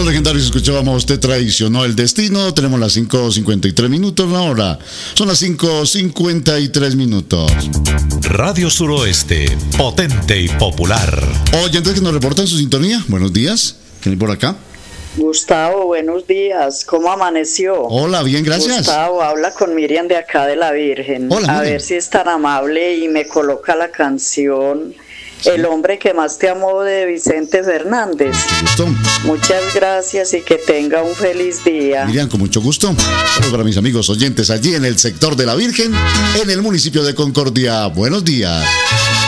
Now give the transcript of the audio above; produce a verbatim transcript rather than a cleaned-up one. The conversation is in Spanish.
Los Legendarios escuchábamos Te traicionó el destino. Tenemos las cinco cincuenta y tres minutos la hora. Son las cinco cincuenta y tres minutos. Radio Suroeste, potente y popular. Oyentes que nos reportan su sintonía. Buenos días. ¿Quién hay por acá? Gustavo, buenos días. ¿Cómo amaneció? Hola, bien, gracias. Gustavo, habla con Miriam de acá de La Virgen. Hola, a Miriam. ver si es tan amable y me coloca la canción sí. El hombre que más te amó de Vicente Fernández. Mucho gusto. Muchas gracias y que tenga un feliz día. Miriam, con mucho gusto. Saludos para mis amigos oyentes allí en el sector de La Virgen, en el municipio de Concordia. Buenos días.